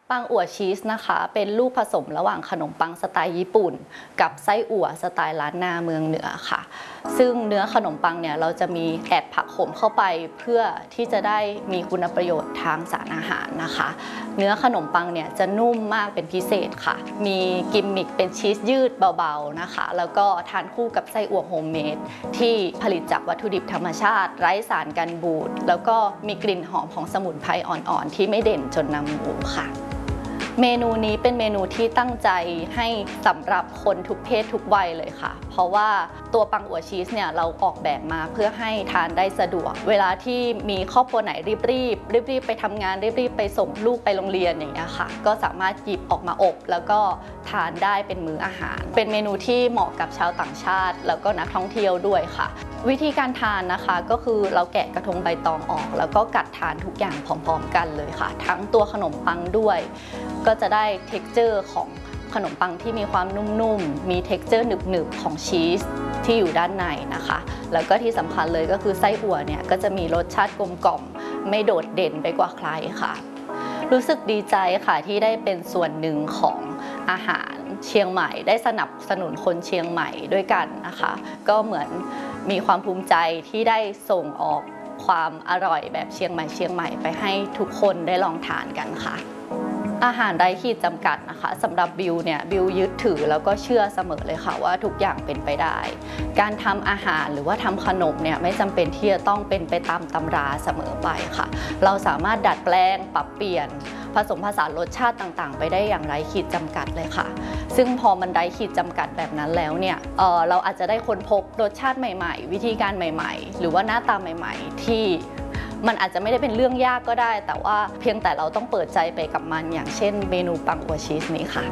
ปังอั่วชีสนะคะเป็นลูกผสมระหว่างขนมปังสไตล์ญี่ปุ่นกับไส้อั่วสไตล์ล้านนาเมืองเหนือค่ะซึ่งเนื้อขนมปังเนี่ยเราจะมีแอดผักโขมเข้าไปเพื่อที่จะได้มีคุณประโยชน์ทางสารอาหารนะคะเนื้อขนมปังเนี่ยจะนุ่มมากเป็นพิเศษค่ะมีกิมมิคเป็นชีสยืดเบาๆนะคะแล้วก็ทานคู่กับไส้อั่วโฮมเมดที่ผลิตจากวัตถุดิบธรรมชาติไร้สารกันบูดแล้วก็มีกลิ่นหอมของสมุนไพรอ่อนๆที่ไม่เด่นจนนำหมูค่ะเมนูนี้เป็นเมนูที่ตั้งใจให้สำหรับคนทุกเพศทุกวัยเลยค่ะเพราะว่าตัวปังอั่วชีสเนี่ยเราออกแบบมาเพื่อให้ทานได้สะดวกเวลาที่มีครอบครัวไหนรีบไปทำงานรีบไปส่งลูกไปโรงเรียนอย่างเงี้ยค่ะก็สามารถหยิบออกมาอบแล้วก็ทานได้เป็นมื้ออาหารเป็นเมนูที่เหมาะกับชาวต่างชาติแล้วก็นักท่องเที่ยวด้วยค่ะวิธีการทานนะคะก็คือเราแกะกระทงใบตองออกแล้วก็กัดทานทุกอย่างพร้อมๆกันเลยค่ะทั้งตัวขนมปังด้วยก็จะได้ texture ของขนมปังที่มีความนุ่มๆมี texture หนึบๆของชีสที่อยู่ด้านในนะคะแล้วก็ที่สำคัญเลยก็คือไส้อั่วเนี่ยก็จะมีรสชาติกลมกล่อมไม่โดดเด่นไปกว่าใครค่ะรู้สึกดีใจค่ะที่ได้เป็นส่วนหนึ่งของอาหารเชียงใหม่ได้สนับสนุนคนเชียงใหม่ด้วยกันนะคะก็เหมือนมีความภูมิใจที่ได้ส่งออกความอร่อยแบบเชียงใหม่ไปให้ทุกคนได้ลองทานกันค่ะอาหารไร้ขีดจำกัดนะคะสำหรับบิวเนี่ยบิวยึดถือแล้วก็เชื่อเสมอเลยค่ะว่าทุกอย่างเป็นไปได้การทำอาหารหรือว่าทำขนมเนี่ยไม่จำเป็นที่จะต้องเป็นไปตามตำราเสมอไปค่ะเราสามารถดัดแปลงปรับเปลี่ยนผสมผสานรสชาติต่างๆไปได้อย่างไร้ขีดจำกัดเลยค่ะซึ่งพอมันไร้ขีดจำกัดแบบนั้นแล้วเนี่ยเราอาจจะได้ค้นพบรสชาติใหม่ๆวิธีการใหม่ๆหรือว่าหน้าตาใหม่ๆที่มันอาจจะไม่ได้เป็นเรื่องยากก็ได้แต่ว่าเพียงแต่เราต้องเปิดใจไปกับมันอย่างเช่นเมนูปังอั่วชีสนี้ค่ะ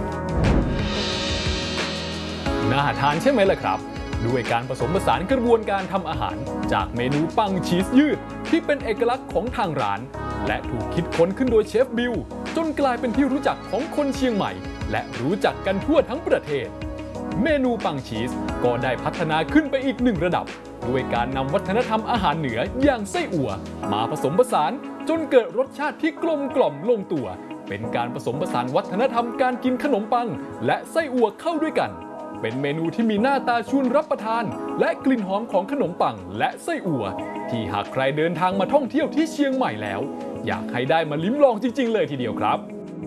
น่าทานใช่ไหมล่ะครับด้วยการผสมผสานกระบวนการทำอาหารจากเมนูปังชีสยืดที่เป็นเอกลักษณ์ของทางร้านและถูกคิดค้นขึ้นโดยเชฟบิวจนกลายเป็นที่รู้จักของคนเชียงใหม่และรู้จักกันทั่วทั้งประเทศเมนูปังชีสก็ได้พัฒนาขึ้นไปอีก1ระดับด้วยการนำวัฒนธรรมอาหารเหนืออย่างไส้อั่วมาผสมผสานจนเกิดรสชาติที่กลมกล่อมลงตัวเป็นการผสมผสานวัฒนธรรมการกินขนมปังและไส้อั่วเข้าด้วยกันเป็นเมนูที่มีหน้าตาชวนรับประทานและกลิ่นหอมของขนมปังและไส้อั่วที่หากใครเดินทางมาท่องเที่ยวที่เชียงใหม่แล้วอยากให้ได้มาลิ้มลองจริงๆเลยทีเดียวครับ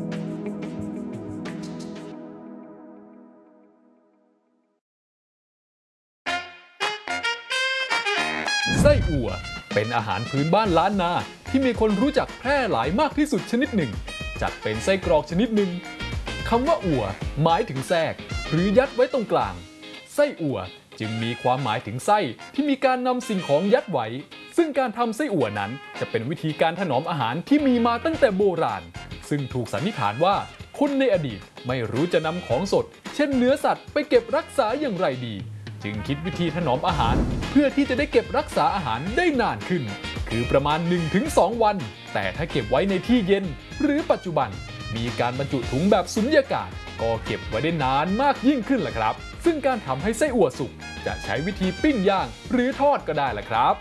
ไส้อั่วเป็นอาหารพื้นบ้านล้านนาที่มีคนรู้จักแพร่หลายมากที่สุดชนิดหนึ่งจัดเป็นไส้กรอกชนิดหนึ่งคำว่าอั่วหมายถึงแทรกหรือยัดไว้ตรงกลางไส้อั่วจึงมีความหมายถึงไส้ที่มีการนำสิ่งของยัดไว้ซึ่งการทำไส้อั่วนั้นจะเป็นวิธีการถนอมอาหารที่มีมาตั้งแต่โบราณซึ่งถูกสันนิษฐานว่าคนในอดีตไม่รู้จะนำของสดเช่นเนื้อสัตว์ไปเก็บรักษาอย่างไรดีจึงคิดวิธีถนอมอาหารเพื่อที่จะได้เก็บรักษาอาหารได้นานขึ้นคือประมาณ 1-2 วันแต่ถ้าเก็บไว้ในที่เย็นหรือปัจจุบันมีการบรรจุถุงแบบสุญญากาศก็เก็บไว้ได้นานมากยิ่งขึ้นล่ะครับซึ่งการทำให้ไส้อั่วสุกจะใช้วิธีปิ้งย่างหรือทอดก็ได้ล่ะครับ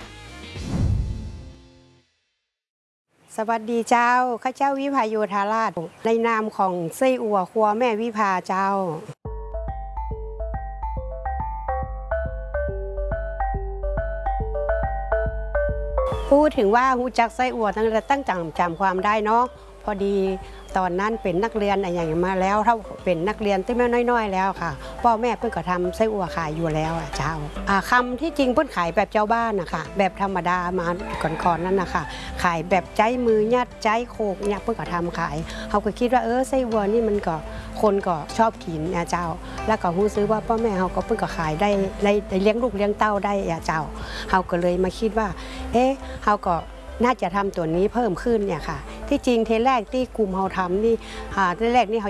สวัสดีเจ้าข้าเจ้าวิภาโยธาราชในนามของไส้อั่วครัวแม่วิภาเจ้าพูดถึงว่าหูจักไส้อั่วตั้งจำความได้เนาะพอดีตอนนั้นเป็นนักเรียนอะไรอย่างมาแล้วถ้าเป็นนักเรียนที่แม่น้อยๆแล้วค่ะพ่อแม่เพิ่งก็ทำไส้อั่วขายอยู่แล้วเจ้าคำที่จริงเพิ่งขายแบบเจ้าบ้านนะคะแบบธรรมดามาก่อนๆนั่นนะคะขายแบบใจมือยัดใจโคกเนี่ยเพิ่งก็ทำขายเขาก็คิดว่าไส้อั่วนี่มันก็คนก็ชอบกินเจ้าแล้วก็หูซื้อว่าพ่อแม่เขาก็เพิ่งก็ขายได้เลี้ยงลูกเลี้ยงเต้าได้เจ้าเขาก็เลยมาคิดว่าเขาก็น่าจะทำตัวนี้เพิ่มขึ้นเนี่ยค่ะที่จริงเทแรกที่กลุ่มเราทำนี่ทีแรกนี่